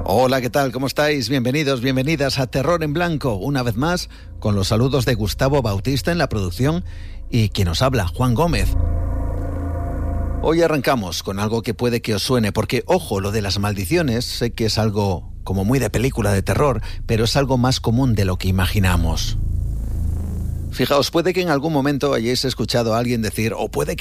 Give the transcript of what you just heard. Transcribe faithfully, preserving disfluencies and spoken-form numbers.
Hola, ¿qué tal? ¿Cómo estáis? Bienvenidos, bienvenidas a Terror en Blanco, una vez más, con los saludos de Gustavo Bautista en la producción y quien os habla, Juan Gómez. Hoy arrancamos con algo que puede que os suene, porque, ojo, lo de las maldiciones, sé que es algo como muy de película de terror, pero es algo más común de lo que imaginamos. Fijaos, puede que en algún momento hayáis escuchado a alguien decir, o puede que